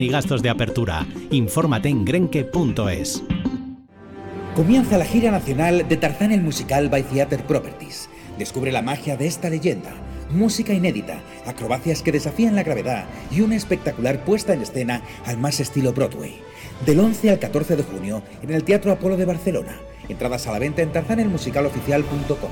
y gastos de apertura. Infórmate en grenke.es. Comienza la gira nacional de Tarzán el musical by Theater Properties. Descubre la magia de esta leyenda. Música inédita, acrobacias que desafían la gravedad y una espectacular puesta en escena al más estilo Broadway. Del 11 al 14 de junio en el Teatro Apolo de Barcelona. Entradas a la venta en tarzanelmusicaloficial.com.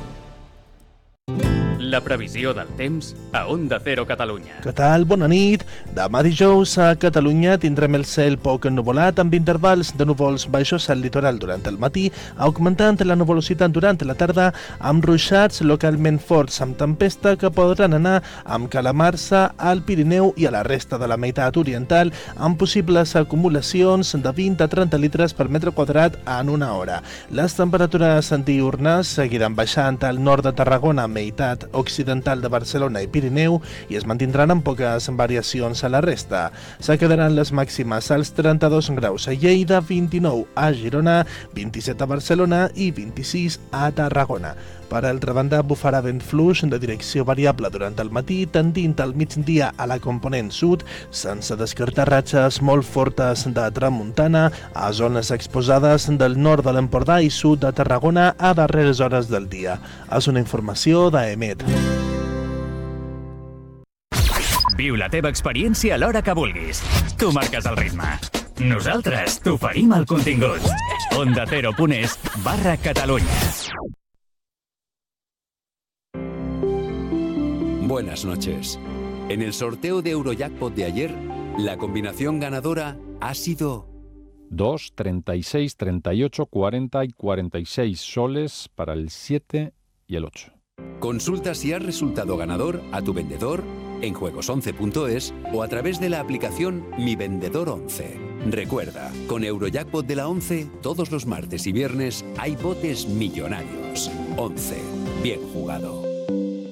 La previsió del temps a Onda Cero Catalunya. Què tal? Bona nit. Demà dijous a Catalunya tindrem el cel poc ennuvolat amb intervals de núvols baixos al litoral durant el matí, augmentant la nuvolositat durant la tarda amb ruixats localment forts amb tempesta que podran anar amb calamarsa al Pirineu i a la resta de la meitat oriental amb possibles acumulacions de 20 a 30 litres per metre quadrat en una hora. Les temperatures diürnes seguiran baixant al nord de Tarragona, meitat occidental de Barcelona i Pirineu, i es mantindran amb poques variacions a la resta. Se quedaran les màximes als 32 graus a Lleida, 29 a Girona, 27 a Barcelona i 26 a Tarragona. Per altra banda, bufarà vent fluix de direcció variable durant el matí, tendint al migdia a la component sud, sense descartar ratxes molt fortes de tramuntana a zones exposades del nord de l'Empordà i sud de Tarragona a darreres hores del dia. És una informació d'EMET. Viu la teva experiència a l'hora que vulguis. Tu marques el ritme. Nosaltres t'oferim el contingut. OndaCero.es/Catalunya. Buenas noches. En el sorteo de Eurojackpot de ayer, la combinación ganadora ha sido 2, 36, 38, 40 y 46 soles para el 7 y el 8. Consulta si has resultado ganador a tu vendedor en juegos11.es o a través de la aplicación Mi Vendedor 11. Recuerda, con Eurojackpot de la 11, todos los martes y viernes hay botes millonarios. 11. Bien jugado.